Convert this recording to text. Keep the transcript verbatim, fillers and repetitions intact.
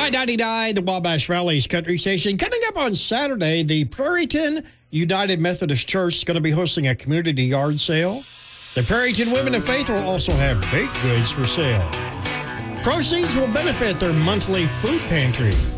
I ninety-nine, the Wabash Valley's country station. Coming up on Saturday, the Prairieton United Methodist Church is going to be hosting a community yard sale. The Prairieton Women of Faith will also have baked goods for sale. Proceeds will benefit their monthly food pantry.